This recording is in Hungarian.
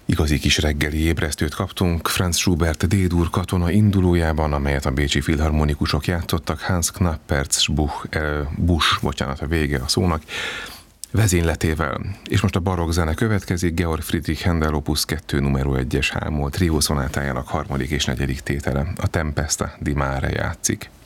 Igazi kis reggeli ébresztőt kaptunk Franz Schubert D-dur katona indulójában, amelyet a bécsi filharmonikusok játszottak Hans Knapperz Busch, a vége a szónak, vezényletével. És most a barokk zene következik, Georg Friedrich Händel Opus 2 numero 1-es H-moll trió szonátájának 3. és 4. tétele, a Tempesta di Mare játszik.